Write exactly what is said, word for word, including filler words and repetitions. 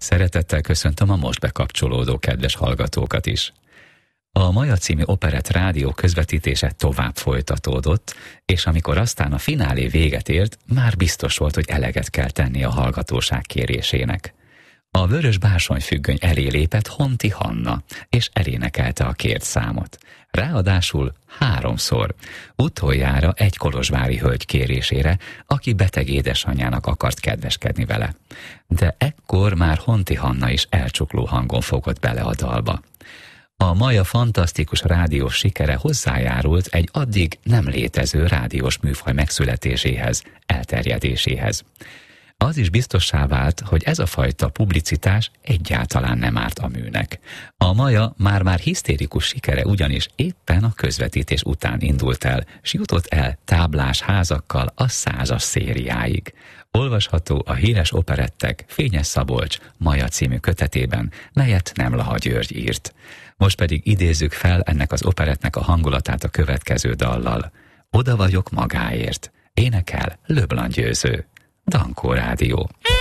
Szeretettel köszöntöm a most bekapcsolódó kedves hallgatókat is. A Maja című operett rádió közvetítése tovább folytatódott, és amikor aztán a finálé véget ért, már biztos volt, hogy eleget kell tenni a hallgatóság kérésének. A vörös bársonyfüggöny elé lépett Honti Hanna, és elénekelte a kért számot. Ráadásul háromszor, utoljára egy kolozsvári hölgy kérésére, aki beteg édesanyjának akart kedveskedni vele. De ekkor már Honti Hanna is elcsukló hangon fogott bele a dalba. A Maja fantasztikus rádiós sikere hozzájárult egy addig nem létező rádiós műfaj megszületéséhez, elterjedéséhez. Az is biztossá vált, hogy ez a fajta publicitás egyáltalán nem árt a műnek. A Maja már-már hisztérikus sikere ugyanis éppen a közvetítés után indult el, s jutott el táblás házakkal a százas szériáig. Olvasható a híres operettek Fényes Szabolcs Maja című kötetében, melyet Nemlaha György írt. Most pedig idézzük fel ennek az operettnek a hangulatát a következő dallal. Oda vagyok magáért. Énekel Löblan Győző. Dankó Rádió.